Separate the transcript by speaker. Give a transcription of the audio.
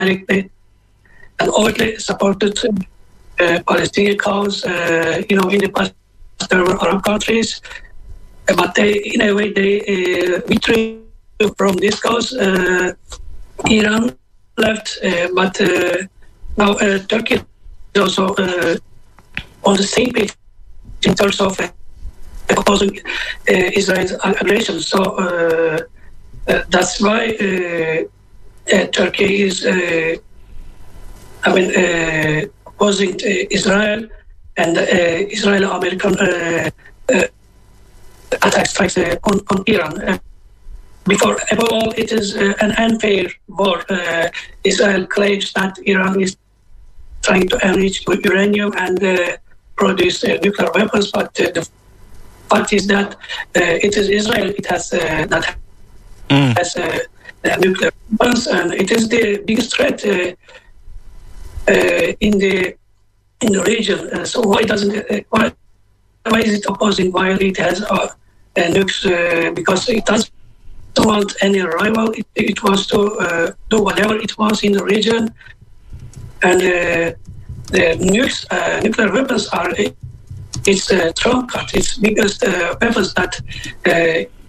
Speaker 1: directly and overtly supported Palestinian cause. In the past there were Arab countries, but in a way they withdrew from this cause. Iran left, but now Turkey is also on the same page in terms of opposing Israel's aggression. So that's why Turkey is, opposing Israel and Israeli-American attack strikes on Iran. Above all, it is an unfair war. Israel claims that Iran is trying to enrich uranium and produce nuclear weapons, but the fact is that it is Israel that has nuclear weapons, and it is the biggest threat in the region. So why is it opposing while it has nukes? Because it doesn't want any rival. It wants to do whatever it wants in the region, and the nuclear weapons are its trump card, its biggest weapons that